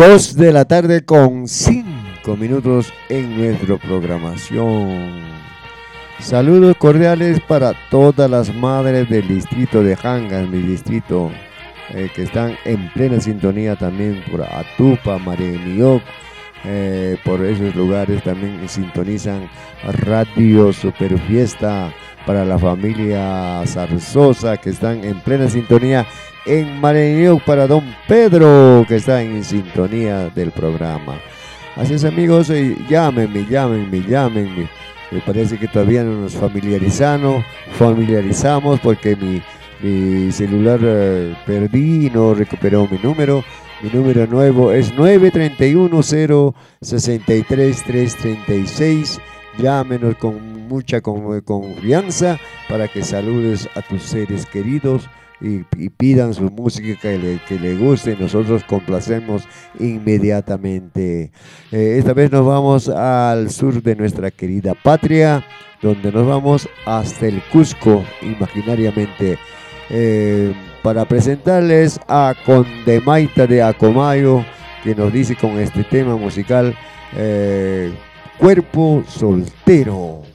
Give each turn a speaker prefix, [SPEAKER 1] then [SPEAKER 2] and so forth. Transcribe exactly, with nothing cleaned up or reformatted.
[SPEAKER 1] Dos de la tarde con cinco minutos en nuestra programación. Saludos cordiales para todas las madres del distrito de Jangas, mi distrito, eh, que están en plena sintonía también por Atupa, Marenioc, eh, por esos lugares también sintonizan Radio Super Fiesta para la familia Zarzosa, que están en plena sintonía en Marenioc, para don Pedro, que está en sintonía del programa. Así es, amigos, eh, llámenme, llámenme, llámenme. Me parece que todavía no nos familiarizamos, familiarizamos porque mi, mi celular eh, perdí, no recuperó mi número. Mi número nuevo es nueve tres uno cero seis tres tres tres seis. Llámenos con mucha confianza para que saludes a tus seres queridos y, y pidan su música que le, que le guste. Nosotros complacemos inmediatamente. Eh, esta vez nos vamos al sur de nuestra querida patria, donde nos vamos hasta el Cusco, imaginariamente, eh, para presentarles a Condemaita de Acomayo, que nos dice con este tema musical, eh, Cuerpo Soltero.